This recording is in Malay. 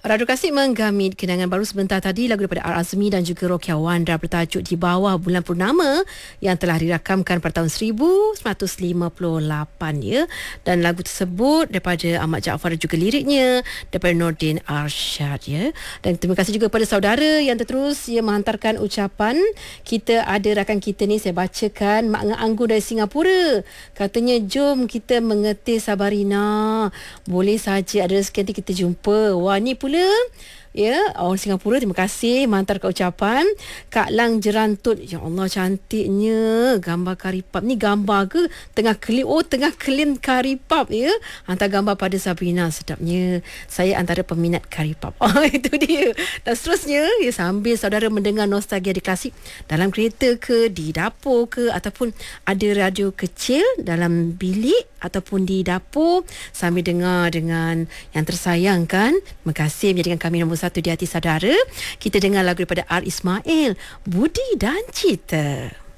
Radio Kasih menggamit kenangan baru sebentar tadi, lagu daripada R. Azmi dan juga Rokia Wandra bertajuk Di Bawah Bulan Purnama yang telah dirakamkan pada tahun 1958 ya. Dan lagu tersebut daripada Ahmad Jaafar dan juga liriknya daripada Nordin Arsyad ya. Dan terima kasih juga pada saudara yang terus menghantarkan ucapan. Kita ada rakan kita ni, saya bacakan, Mak Anggun dari Singapura. Katanya jom kita mengetih Sabarina. Boleh saja ada rezeki nanti kita jumpa. Wah, ni pula ya, orang Singapura, terima kasih menghantarkan ucapan. Kak Lang Jerantut, ya Allah cantiknya gambar karipap. Ni gambar ke tengah kelin? Oh, tengah kelin karipap ya. Hantar gambar pada Sabrina, sedapnya. Saya antara peminat karipap. Oh, itu dia. Dan seterusnya ya, sambil saudara mendengar nostalgia di klasik dalam kereta ke, di dapur ke, ataupun ada radio kecil dalam bilik ataupun di dapur sambil dengar dengan yang tersayang kan. Terima kasih menjadikan kami nombor satu di hati saudara. Kita dengar lagu daripada R. Ismail, Budi dan Cita.